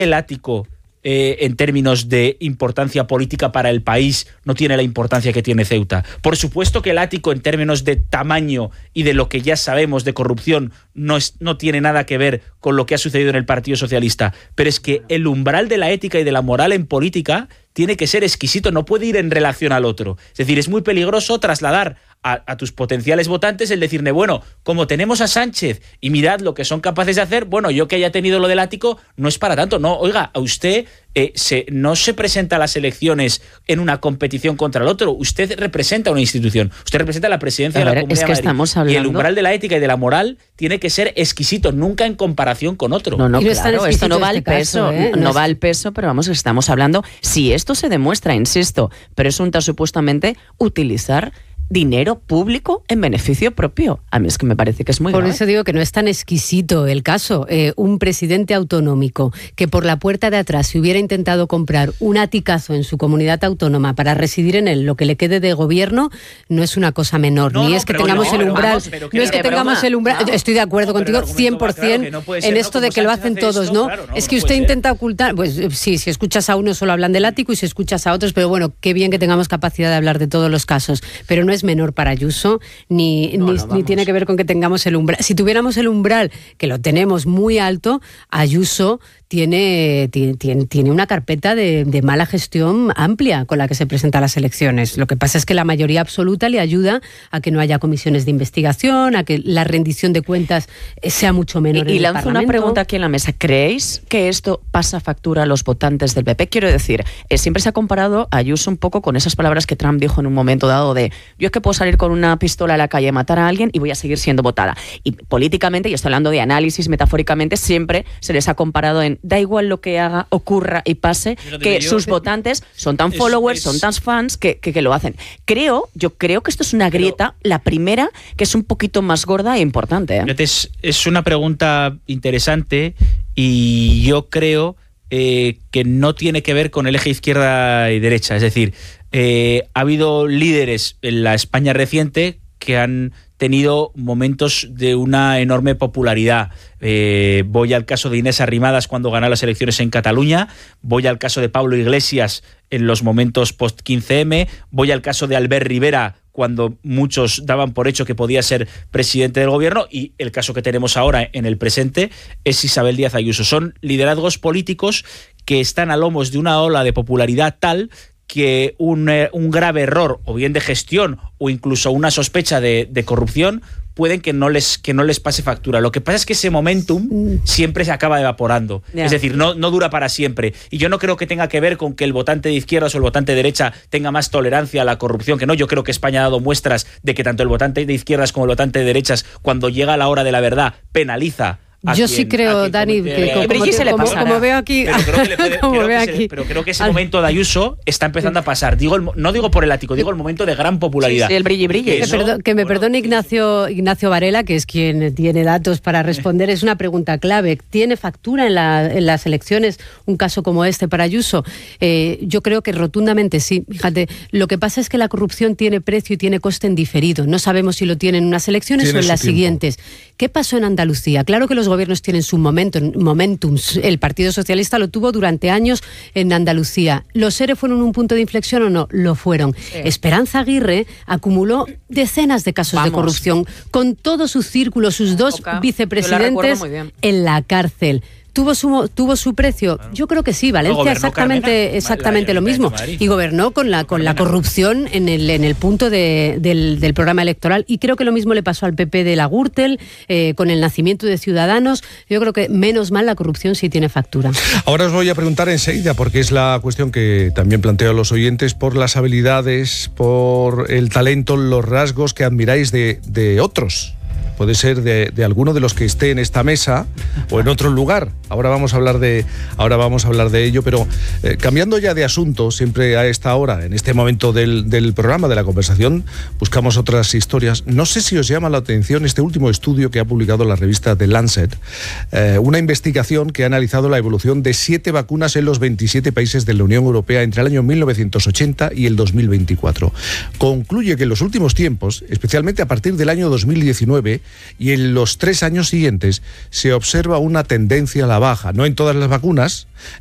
el ático en términos de importancia política para el país no tiene la importancia que tiene Ceuta. Por supuesto que el ático en términos de tamaño y de lo que ya sabemos de corrupción no tiene nada que ver con lo que ha sucedido en el Partido Socialista, pero es que el umbral de la ética y de la moral en política tiene que ser exquisito, no puede ir en relación al otro. Es decir, es muy peligroso trasladar a tus potenciales votantes el decirle, bueno, como tenemos a Sánchez y mirad lo que son capaces de hacer, bueno, yo que haya tenido lo del ático no es para tanto. No, oiga, a usted no se presenta a las elecciones en una competición contra el otro, usted representa una institución, usted representa la presidencia de la Comunidad de Madrid, y el umbral de la ética y de la moral tiene que ser exquisito, nunca en comparación con otro. No, claro, esto no va al peso, no va al peso, pero vamos, estamos hablando, si esto se demuestra, insisto, presunta supuestamente utilizar dinero público en beneficio propio. A mí es que me parece que es muy grave. Por eso digo que no es tan exquisito el caso. Un presidente autonómico que por la puerta de atrás se hubiera intentado comprar un aticazo en su comunidad autónoma para residir en él lo que le quede de gobierno no es una cosa menor. Ni es que tengamos el umbral. No es que tengamos el umbral. Estoy de acuerdo contigo 100% en esto de que lo hacen todos, ¿no? Es que usted intenta ocultar. Pues sí, si escuchas a uno solo hablan del ático y si escuchas a otros, pero bueno, qué bien que tengamos capacidad de hablar de todos los casos. Pero no es menor para Ayuso, ni tiene que ver con que tengamos el umbral. Si tuviéramos el umbral, que lo tenemos muy alto, Ayuso tiene una carpeta de mala gestión amplia con la que se presenta a las elecciones. Lo que pasa es que la mayoría absoluta le ayuda a que no haya comisiones de investigación, a que la rendición de cuentas sea mucho menor en el Parlamento. Y lanzo una pregunta aquí en la mesa. ¿Creéis que esto pasa factura a los votantes del PP? Quiero decir, siempre se ha comparado a Ayuso un poco con esas palabras que Trump dijo en un momento dado de yo es que puedo salir con una pistola a la calle, matar a alguien y voy a seguir siendo votada. Y políticamente, y estoy hablando de análisis, metafóricamente, siempre se les ha comparado en da igual lo que haga, ocurra y pase, que sus votantes son tan followers, son tan fans que lo hacen. Yo creo que esto es una grieta, la primera, que es un poquito más gorda e importante. Es una pregunta interesante y yo creo que no tiene que ver con el eje izquierda y derecha. Es decir, ha habido líderes en la España reciente que han tenido momentos de una enorme popularidad. Voy al caso de Inés Arrimadas cuando ganó las elecciones en Cataluña, voy al caso de Pablo Iglesias en los momentos post-15M, voy al caso de Albert Rivera cuando muchos daban por hecho que podía ser presidente del gobierno, y el caso que tenemos ahora en el presente es Isabel Díaz Ayuso. Son liderazgos políticos que están a lomos de una ola de popularidad tal que un grave error, o bien de gestión, o incluso una sospecha de corrupción, pueden que no les pase factura. Lo que pasa es que ese momentum siempre se acaba evaporando. Yeah. Es decir, no dura para siempre. Y yo no creo que tenga que ver con que el votante de izquierdas o el votante de derecha tenga más tolerancia a la corrupción, que no. Yo creo que España ha dado muestras de que tanto el votante de izquierdas como el votante de derechas, cuando llega la hora de la verdad, penaliza. Yo sí creo, Dani, que como veo aquí... Pero creo que ese momento de Ayuso está empezando a pasar. No digo por el ático, digo el momento de gran popularidad. Sí, el brilli. Que me perdone Ignacio Varela, que es quien tiene datos para responder. Es una pregunta clave. ¿Tiene factura en las elecciones un caso como este para Ayuso? Yo creo que rotundamente sí. Fíjate, lo que pasa es que la corrupción tiene precio y tiene coste en diferido. No sabemos si lo tiene en unas elecciones o en las siguientes. ¿Qué pasó en Andalucía? Claro que los gobiernos tienen su momentum. El Partido Socialista lo tuvo durante años en Andalucía. ¿Los ERE fueron un punto de inflexión o no? Lo fueron. Sí. Esperanza Aguirre acumuló decenas de casos de corrupción con todo su círculo, sus dos vicepresidentes en la cárcel. ¿Tuvo su precio? Yo creo que sí. Valencia exactamente lo mismo. Y gobernó con la corrupción en el punto del programa electoral. Y creo que lo mismo le pasó al PP de la Gürtel, con el nacimiento de Ciudadanos. Yo creo que menos mal la corrupción sí tiene factura. Ahora os voy a preguntar enseguida, porque es la cuestión que también planteo a los oyentes, por las habilidades, por el talento, los rasgos que admiráis de otros. Puede ser de alguno de los que esté en esta mesa o en otro lugar. Ahora vamos a hablar de ello, pero cambiando ya de asunto, siempre a esta hora, en este momento del programa, de la conversación, buscamos otras historias. No sé si os llama la atención este último estudio que ha publicado la revista The Lancet, una investigación que ha analizado la evolución de 7 vacunas en los 27 países de la Unión Europea entre el año 1980 y el 2024. Concluye que en los últimos tiempos, especialmente a partir del año 2019, Y en los 3 años siguientes se observa una tendencia a la baja, no en todas las vacunas,